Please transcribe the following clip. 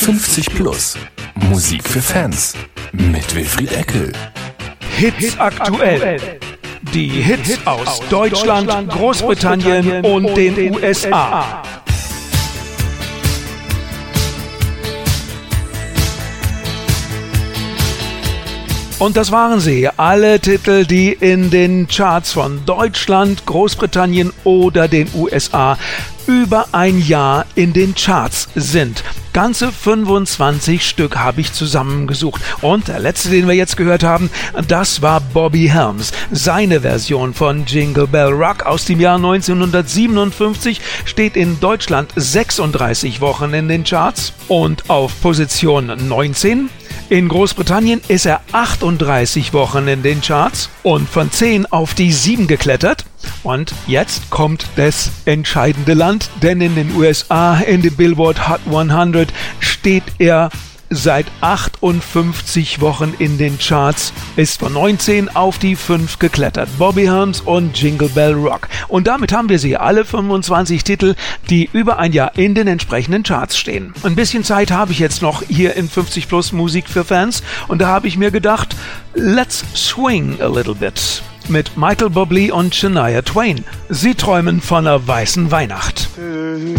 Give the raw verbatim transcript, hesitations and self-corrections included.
fünfzig plus, Musik für Fans mit Wilfried Eckel. Hits aktuell. Die Hits aus Deutschland, Großbritannien und den U S A. Und das waren sie, alle Titel, die in den Charts von Deutschland, Großbritannien oder den U S A über ein Jahr in den Charts sind. Ganze fünfundzwanzig Stück habe ich zusammengesucht. Und der letzte, den wir jetzt gehört haben, das war Bobby Helms. Seine Version von Jingle Bell Rock aus dem Jahr neunzehnhundertsiebenundfünfzig steht in Deutschland sechsunddreißig Wochen in den Charts und auf Position neunzehn. In Großbritannien ist er achtunddreißig Wochen in den Charts und von zehn auf die sieben geklettert. Und jetzt kommt das entscheidende Land, denn in den U S A, in den Billboard Hot hundert, steht er seit achtundfünfzig Wochen in den Charts, ist von neunzehn auf die fünf geklettert. Bobby Helms und Jingle Bell Rock. Und damit haben wir sie, alle fünfundzwanzig Titel, die über ein Jahr in den entsprechenden Charts stehen. Ein bisschen Zeit habe ich jetzt noch hier in fünfzig plus Musik für Fans und da habe ich mir gedacht, let's swing a little bit mit Michael Bublé und Shania Twain. Sie träumen von einer weißen Weihnacht.